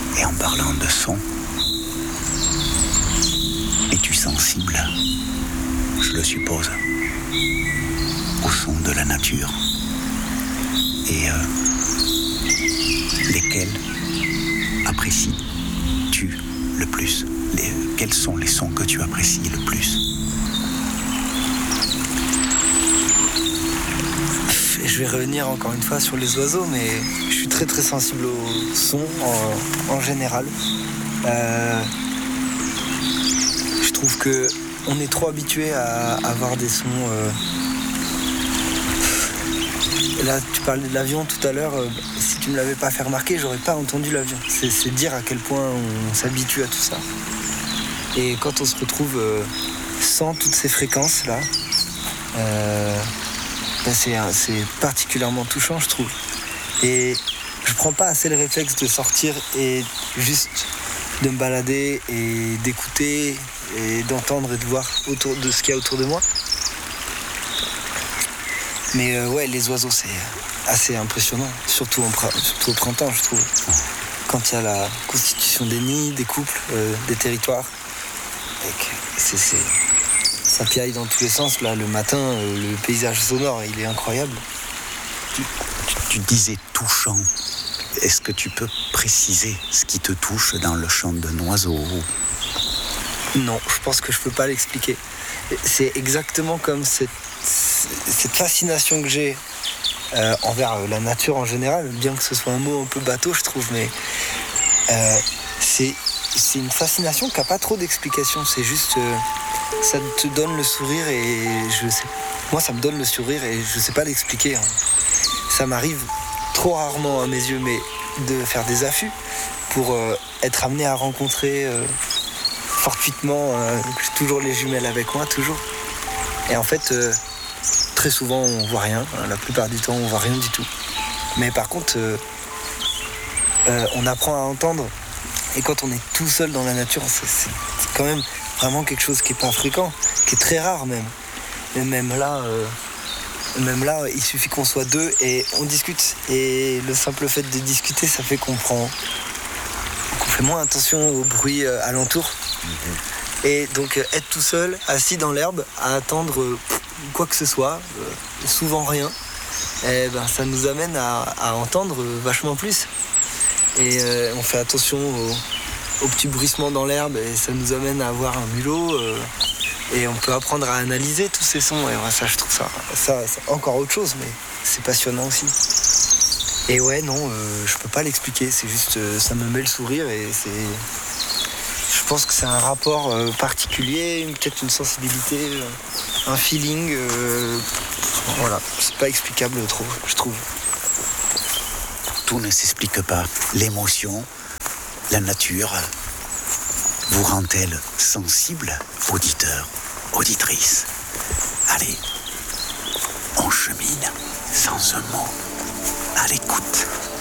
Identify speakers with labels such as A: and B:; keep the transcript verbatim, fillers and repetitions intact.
A: Et en parlant de son, es-tu sensible, je le suppose, au son de la nature? Et euh, lesquels apprécies-tu le plus? Les, quels sont les sons que tu apprécies le plus?
B: Je vais revenir encore une fois sur les oiseaux, mais je suis très très sensible au son en, en général. Euh, je trouve que on est trop habitué à avoir des sons. Euh... Là, tu parlais de l'avion tout à l'heure. Euh, si tu me l'avais pas fait remarquer, j'aurais pas entendu l'avion. C'est, c'est dire à quel point on s'habitue à tout ça. Et quand on se retrouve euh, sans toutes ces fréquences là. Euh... Ben c'est, c'est particulièrement touchant, je trouve. Et je prends pas assez le réflexe de sortir et juste de me balader et d'écouter et d'entendre et de voir autour de ce qu'il y a autour de moi. Mais euh, ouais, les oiseaux, c'est assez impressionnant, surtout, en, surtout au printemps, je trouve. Quand il y a la constitution des nids, des couples, euh, des territoires. Et que c'est... c'est... ça piaille dans tous les sens, là, le matin, euh, le paysage sonore, il est incroyable.
A: Tu, tu, tu disais touchant. Est-ce que tu peux préciser ce qui te touche dans le chant d'un oiseau?
B: Non, je pense que je peux pas l'expliquer. C'est exactement comme cette, cette fascination que j'ai euh, envers la nature en général, bien que ce soit un mot un peu bateau, je trouve, mais euh, c'est, c'est une fascination qui n'a pas trop d'explication, c'est juste... Euh, ça te donne le sourire et je sais. Moi, ça me donne le sourire et je sais pas l'expliquer. Hein. Ça m'arrive trop rarement à mes yeux, mais de faire des affûts pour euh, être amené à rencontrer euh, fortuitement. Euh, j'ai toujours les jumelles avec moi, toujours. Et en fait, euh, très souvent, on voit rien. La plupart du temps, on voit rien du tout. Mais par contre, euh, euh, on apprend à entendre. Et quand on est tout seul dans la nature, c'est, c'est quand même vraiment quelque chose qui est pas fréquent, qui est très rare même. Et même là, euh, même là, il suffit qu'on soit deux et on discute. Et le simple fait de discuter, ça fait qu'on prend, qu'on fait moins attention au bruit euh, alentour. Mm-hmm. Et donc euh, être tout seul, assis dans l'herbe, à attendre euh, quoi que ce soit, euh, souvent rien, et ben ça nous amène à, à entendre euh, vachement plus. Et euh, on fait attention aux au petit bruissement dans l'herbe et ça nous amène à avoir un mulot euh, et on peut apprendre à analyser tous ces sons et ouais, ça je trouve ça, ça c'est encore autre chose mais c'est passionnant aussi. Et ouais non euh, je peux pas l'expliquer, c'est juste euh, ça me met le sourire et c'est je pense que c'est un rapport euh, particulier, peut-être une sensibilité, euh, un feeling euh, voilà, c'est pas explicable trop je trouve.
A: Tout ne s'explique pas, l'émotion, la nature vous rend-elle sensible, auditeur, auditrice? Allez, on chemine sans un mot, à l'écoute.